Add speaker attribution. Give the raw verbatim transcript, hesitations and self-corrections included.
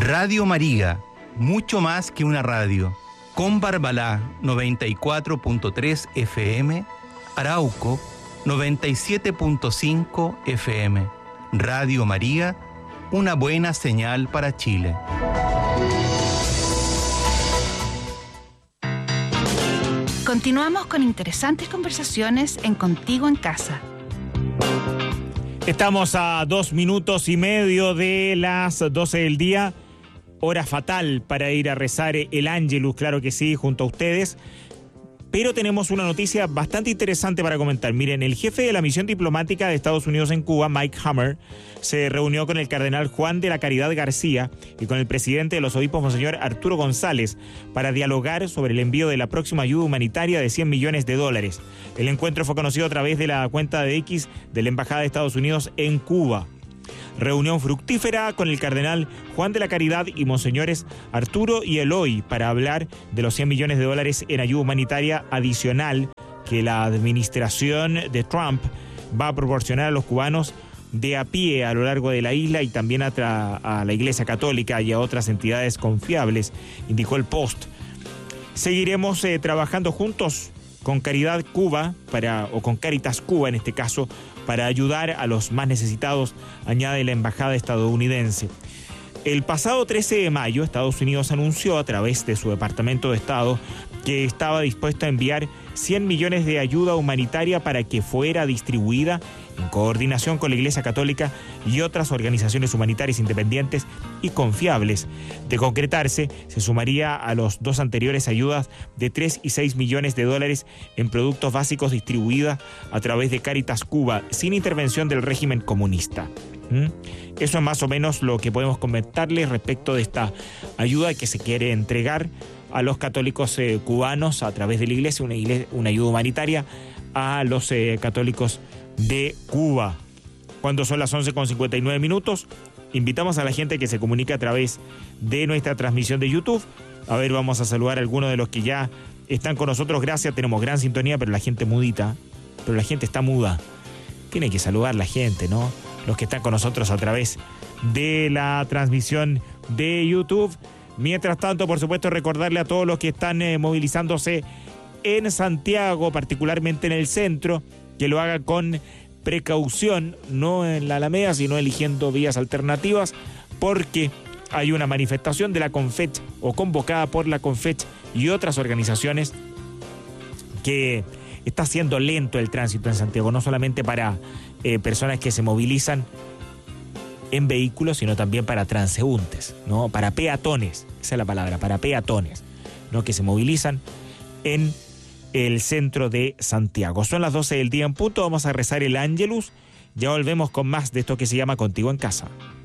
Speaker 1: Radio María, mucho más que una radio. Con Barbalá noventa y cuatro punto tres F M, Arauco noventa y siete punto cinco F M. Radio María, una buena señal para Chile.
Speaker 2: Continuamos con interesantes conversaciones en Contigo en Casa.
Speaker 3: Estamos a dos minutos y medio de las doce del día. Hora fatal para ir a rezar el Ángelus, claro que sí, junto a ustedes. Pero tenemos una noticia bastante interesante para comentar. Miren, el jefe de la misión diplomática de Estados Unidos en Cuba, Mike Hammer, se reunió con el cardenal Juan de la Caridad García y con el presidente de los obispos, Monseñor Arturo González, para dialogar sobre el envío de la próxima ayuda humanitaria de cien millones de dólares. El encuentro fue conocido a través de la cuenta de X de la Embajada de Estados Unidos en Cuba. Reunión fructífera con el cardenal Juan de la Caridad y monseñores Arturo y Eloy para hablar de los cien millones de dólares en ayuda humanitaria adicional que la administración de Trump va a proporcionar a los cubanos de a pie a lo largo de la isla y también a, tra- a la Iglesia Católica y a otras entidades confiables, indicó el Post. Seguiremos eh, trabajando juntos con Caridad Cuba, para, o con Caritas Cuba en este caso, para ayudar a los más necesitados, añade la embajada estadounidense. El pasado trece de mayo, Estados Unidos anunció a través de su Departamento de Estado que estaba dispuesto a enviar cien millones de ayuda humanitaria para que fuera distribuida en coordinación con la Iglesia Católica y otras organizaciones humanitarias independientes y confiables. De concretarse, se sumaría a los dos anteriores ayudas de tres y seis millones de dólares en productos básicos distribuidas a través de Caritas Cuba, sin intervención del régimen comunista. ¿Mm? Eso es más o menos lo que podemos comentarles respecto de esta ayuda que se quiere entregar a los católicos eh, cubanos a través de la iglesia, una, iglesia, una ayuda humanitaria a los eh, católicos de Cuba. Cuando son las once con cincuenta y nueve minutos, invitamos a la gente que se comunique a través de nuestra transmisión de YouTube. A ver, vamos a saludar a algunos de los que ya están con nosotros. Gracias, tenemos gran sintonía, pero la gente mudita, pero la gente está muda. Tiene que saludar la gente, ¿no? Los que están con nosotros a través de la transmisión de YouTube. Mientras tanto, por supuesto, recordarle a todos los que están eh, movilizándose en Santiago, particularmente en el centro, que lo hagan con precaución, no en la Alameda, sino eligiendo vías alternativas, porque hay una manifestación de la CONFECH o convocada por la CONFECH y otras organizaciones que está haciendo lento el tránsito en Santiago, no solamente para eh, personas que se movilizan en vehículos, sino también para transeúntes, ¿no? Para peatones, esa es la palabra, para peatones, ¿no? Que se movilizan en el centro de Santiago. Son las doce del día en punto, vamos a rezar el Ángelus, ya volvemos con más de esto que se llama Contigo en Casa.